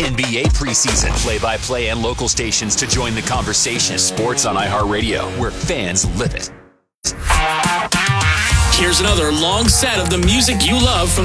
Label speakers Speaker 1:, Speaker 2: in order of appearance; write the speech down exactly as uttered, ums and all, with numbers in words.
Speaker 1: N B A preseason, play-by-play and local stations to join the conversation. Sports on iHeartRadio, where fans live it.
Speaker 2: Here's another long set of the music you love from